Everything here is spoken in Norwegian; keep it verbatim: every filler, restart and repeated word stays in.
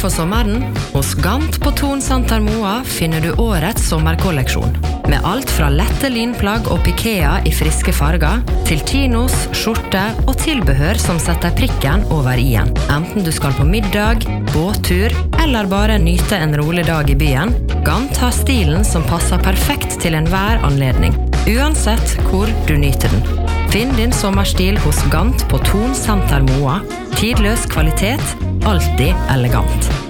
for sommeren? Hos Gant på Thon Senter Moa finner du årets sommerkolleksjon. Med alt fra lette linplagg og pikea i friske farger, til chinos, skjorte og tilbehør som setter prikken over i-en. Enten du skal på middag, båttur, eller bare nyte en rolig dag i byen, Gant har stilen som passer perfekt til enhver anledning, uansett hvor du nyter den. Finn din sommerstil hos Gant på Thon Senter Moa. Tidløs kvalitet, alltid elegant.